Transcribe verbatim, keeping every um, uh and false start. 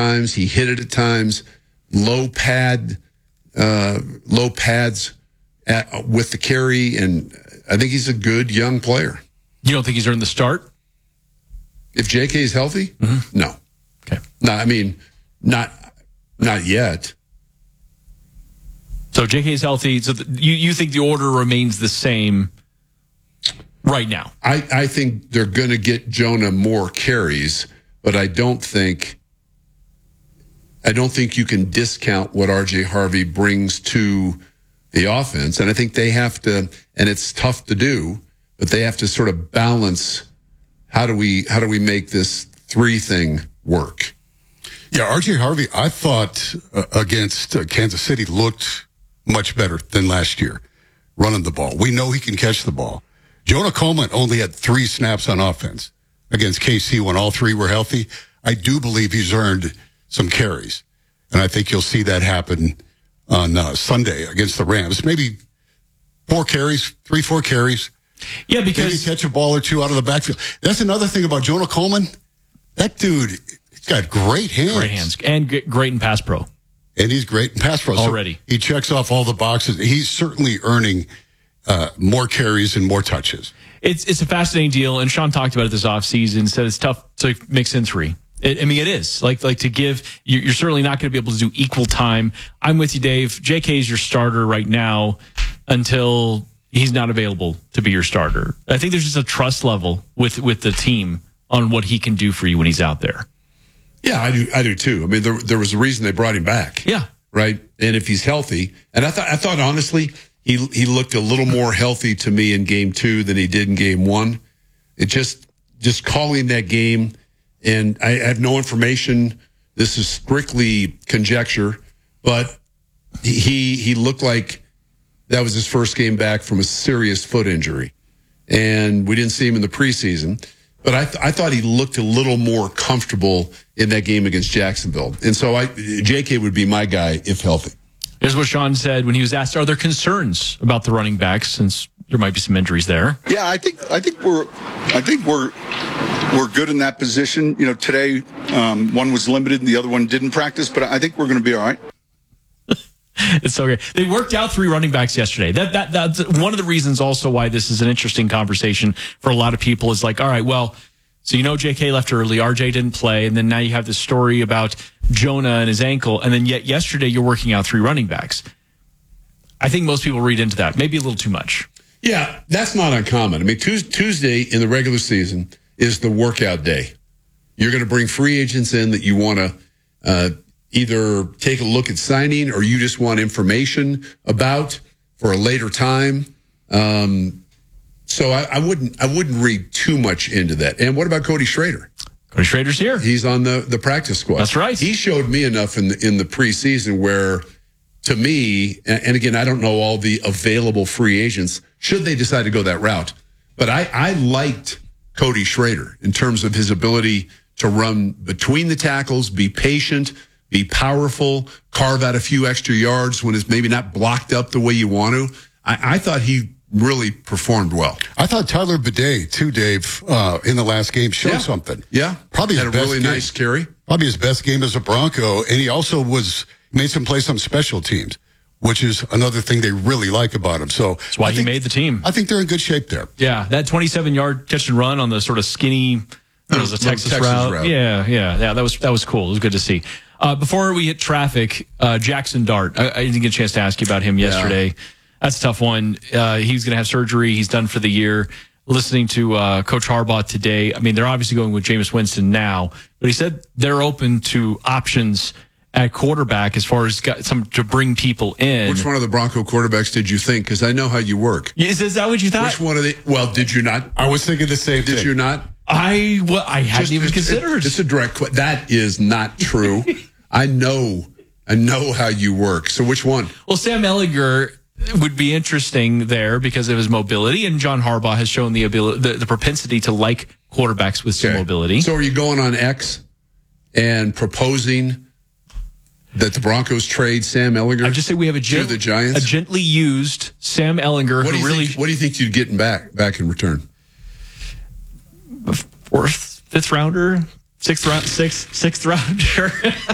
times. He hit it at times. Low pad, uh, low pads at, with the carry, and I think he's a good young player. You don't think he's earned the start? If J K is healthy? Mm-hmm. No. Okay. No, I mean, not not yet. So J K is healthy. So the, you, you think the order remains the same right now? I, I think they're going to get Jonah more carries, but I don't think I don't think you can discount what R J Harvey brings to the offense. And I think they have to, and it's tough to do, but they have to sort of balance how do we how do we make this three thing work? Yeah, R J Harvey, I thought uh, against uh, Kansas City looked much better than last year running the ball. We know he can catch the ball. Jonah Coleman only had three snaps on offense against K C when all three were healthy. I do believe he's earned some carries, and I think you'll see that happen on uh, Sunday against the Rams. Maybe four carries, three, four carries. Yeah, because maybe catch a ball or two out of the backfield. That's another thing about Jonah Coleman. That dude, he's got great hands. Great hands. And g- great in pass pro. And he's great in pass pro. Already. So he checks off all the boxes. He's certainly earning uh, more carries and more touches. It's it's a fascinating deal, and Sean talked about it this offseason, said it's tough to mix in three. It, I mean, it is. Like like to give, you're certainly not going to be able to do equal time. I'm with you, Dave. J K is your starter right now until he's not available to be your starter. I think there's just a trust level with, with the team on what he can do for you when he's out there. Yeah, I do. I do too. I mean, there, there was a reason they brought him back. Yeah, right. And if he's healthy, and I thought, I thought honestly, he he looked a little more healthy to me in game two than he did in game one. It just just calling that game, and I have no information. This is strictly conjecture, but he he looked like that was his first game back from a serious foot injury, and we didn't see him in the preseason. But I, th- I thought he looked a little more comfortable in that game against Jacksonville. And so I, J K would be my guy if healthy. Here's what Sean said when he was asked, are there concerns about the running backs since there might be some injuries there? Yeah, I think I think we're I think we're we're good in that position. You know, today um, one was limited and the other one didn't practice, but I think we're going to be all right. It's okay. They worked out three running backs yesterday. That that that's one of the reasons also why this is an interesting conversation for a lot of people is like, all right, well, so you know J K left early, R J didn't play, and then now you have this story about Jonah and his ankle, and then yet yesterday you're working out three running backs. I think most people read into that, maybe a little too much. Yeah, that's not uncommon. I mean, Tuesday in the regular season is the workout day. You're going to bring free agents in that you want to uh either take a look at signing or you just want information about for a later time. Um, so I, I wouldn't I wouldn't read too much into that. And what about Cody Schrader? Cody Schrader's here. He's on the, the practice squad. That's right. He showed me enough in the, in the preseason where, to me, and, and again, I don't know all the available free agents, should they decide to go that route. But I, I liked Cody Schrader in terms of his ability to run between the tackles, be patient, be powerful, carve out a few extra yards when it's maybe not blocked up the way you want to. I, I thought he really performed well. I thought Tyler Bidet, too, Dave, uh, in the last game showed yeah. something. Yeah. Probably had his a best really game. nice carry. Probably his best game as a Bronco. And he also was made some plays on special teams, which is another thing they really like about him. So that's why I he think, made the team. I think they're in good shape there. Yeah, that twenty-seven-yard catch and run on the sort of skinny, it was a Texas, Texas route. route. Yeah, yeah, yeah. That was that was cool. It was good to see. Uh, before we hit traffic, uh, Jackson Dart. I, I didn't get a chance to ask you about him yesterday. Yeah. That's a tough one. Uh, he's going to have surgery. He's done for the year. Listening to uh, Coach Harbaugh today, I mean, they're obviously going with Jameis Winston now, but he said they're open to options at quarterback as far as got some to bring people in. Which one of the Bronco quarterbacks did you think? Because I know how you work. Is, is that what you thought? Which one of the? Well, did you not? I was thinking the same did thing. Did you not? I well, I hadn't Just, even it's, considered. It's a direct question. That is not true. I know. I know how you work. So which one? Well, Sam Ehlinger would be interesting there because of his mobility, and John Harbaugh has shown the ability, the, the propensity to like quarterbacks with some Okay. mobility. So are you going on X and proposing that the Broncos trade Sam Ehlinger? I just say we have a, gent- the Giants? a gently used Sam Ehlinger What do who you really think, what do you think you'd get back back in return? fourth, fifth rounder, sixth round, sixth, sixth rounder.